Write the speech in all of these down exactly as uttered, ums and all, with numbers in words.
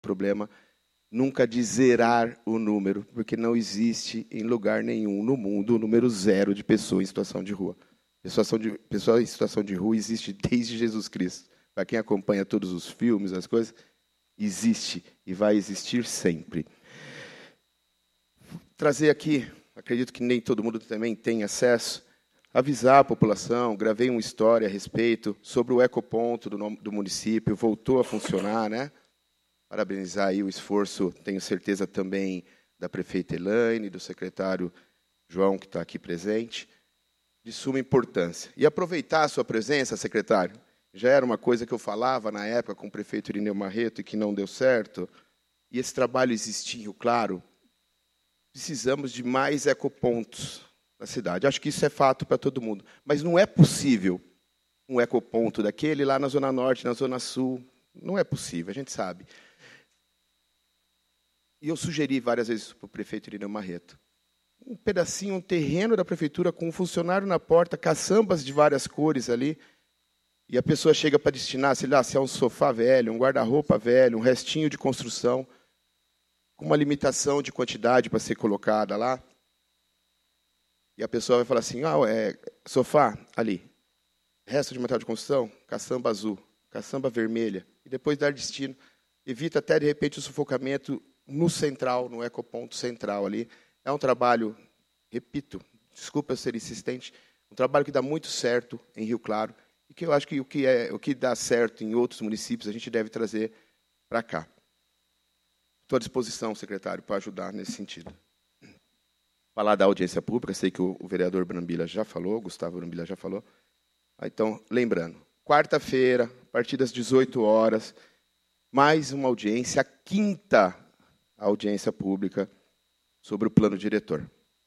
problema nunca de zerar o número, porque não existe em lugar nenhum no mundo o número zero de pessoas em situação de rua. Situação de, pessoa em situação de rua existe desde Jesus Cristo. Para quem acompanha todos os filmes, as coisas, existe e vai existir sempre. Trazer aqui, acredito que nem todo mundo também tem acesso, avisar a população, gravei uma história a respeito sobre o ecoponto do, do município, voltou a funcionar, né? Parabenizar aí o esforço, tenho certeza também da prefeita Elaine, do secretário João, que está aqui presente, de suma importância. E aproveitar a sua presença, secretário, já era uma coisa que eu falava na época com o prefeito Irineu Marreto e que não deu certo, e esse trabalho existiu, claro, precisamos de mais ecopontos na cidade. Acho que isso é fato para todo mundo. Mas não é possível um ecoponto daquele lá na Zona Norte, na Zona Sul. Não é possível, a gente sabe. E eu sugeri várias vezes para o prefeito Irineu Marreto. Um pedacinho, um terreno da prefeitura com um funcionário na porta, caçambas de várias cores ali, e a pessoa chega para destinar, sei lá, se é um sofá velho, um guarda-roupa velho, um restinho de construção, com uma limitação de quantidade para ser colocada lá. E a pessoa vai falar assim, ah, é sofá, ali. Resto de material de construção, caçamba azul, caçamba vermelha. E depois dar destino. Evita até, de repente, o sufocamento no central, no ecoponto central ali. É um trabalho, repito, desculpa eu ser insistente, um trabalho que dá muito certo em Rio Claro e que eu acho que o que, é, o que dá certo em outros municípios a gente deve trazer para cá. Estou à disposição, secretário, para ajudar nesse sentido. Falar da audiência pública, sei que o, o vereador Brambila já falou, Gustavo Brambila já falou. Então, lembrando, quarta-feira, a partir das dezoito horas, mais uma audiência, a quinta audiência pública sobre o plano diretor.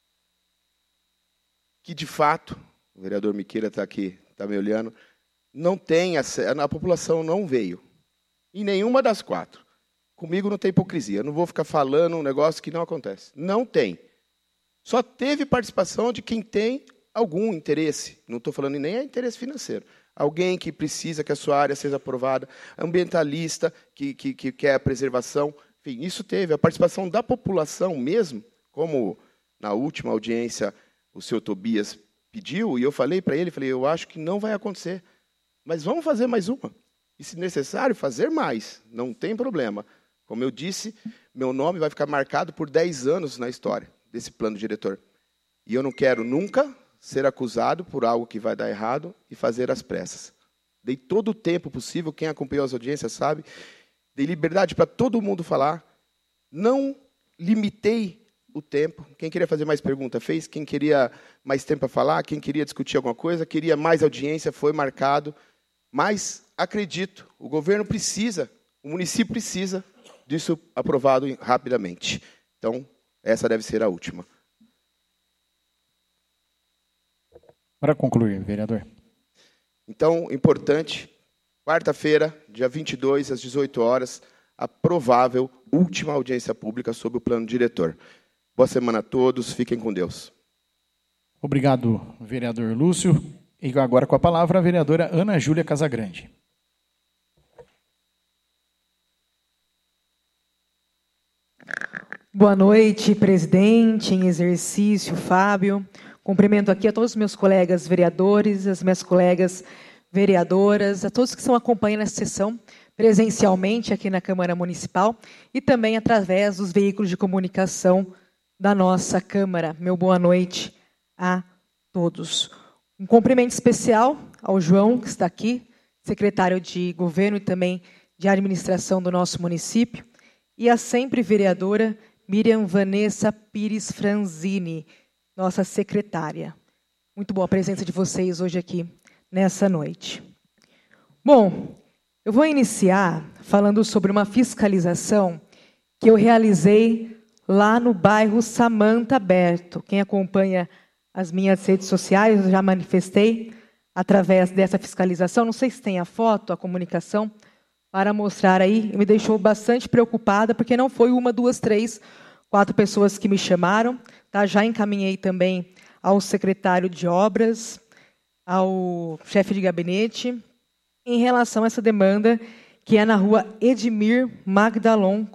Que, de fato, o vereador Miqueira está aqui, está me olhando, não tem acesso, a população não veio. Em nenhuma das quatro. Comigo não tem hipocrisia. Eu não vou ficar falando um negócio que não acontece. Não tem. Só teve participação de quem tem algum interesse. Não estou falando nem é interesse financeiro. Alguém que precisa que a sua área seja aprovada, ambientalista que, que, que quer a preservação. Enfim, isso teve. A participação da população mesmo, como na última audiência o senhor Tobias pediu, e eu falei para ele, falei, eu acho que não vai acontecer. Mas vamos fazer mais uma. E, se necessário, fazer mais. Não tem problema. Como eu disse, meu nome vai ficar marcado por dez anos na história desse plano diretor. E eu não quero nunca ser acusado por algo que vai dar errado e fazer às pressas. Dei todo o tempo possível, quem acompanhou as audiências sabe, dei liberdade para todo mundo falar, não limitei o tempo. Quem queria fazer mais pergunta fez, quem queria mais tempo para falar, quem queria discutir alguma coisa, queria mais audiência, foi marcado. Mas, acredito, o governo precisa, o município precisa disso aprovado rapidamente. Então, essa deve ser a última. Para concluir, vereador. Então, importante, quarta-feira, dia vinte e dois, às dezoito horas, a provável última audiência pública sobre o plano diretor. Boa semana a todos, fiquem com Deus. Obrigado, vereador Lúcio. E agora com a palavra a vereadora Ana Júlia Casagrande. Boa noite, presidente em exercício, Fábio. Cumprimento aqui a todos os meus colegas vereadores, as minhas colegas vereadoras, a todos que estão acompanhando essa sessão presencialmente aqui na Câmara Municipal e também através dos veículos de comunicação da nossa Câmara. Meu boa noite a todos. Um cumprimento especial ao João, que está aqui, secretário de Governo e também de Administração do nosso município, e a sempre vereadora Miriam Vanessa Pires Franzini, nossa secretária. Muito boa a presença de vocês hoje aqui, nessa noite. Bom, eu vou iniciar falando sobre uma fiscalização que eu realizei lá no bairro Samanta Aberto. Quem acompanha as minhas redes sociais, eu já manifestei através dessa fiscalização. Não sei se tem a foto, a comunicação, para mostrar aí. Me deixou bastante preocupada, porque não foi uma, duas, três, quatro pessoas que me chamaram. Tá? Já encaminhei também ao secretário de obras, ao chefe de gabinete, em relação a essa demanda que é na rua Edmir Magdalon,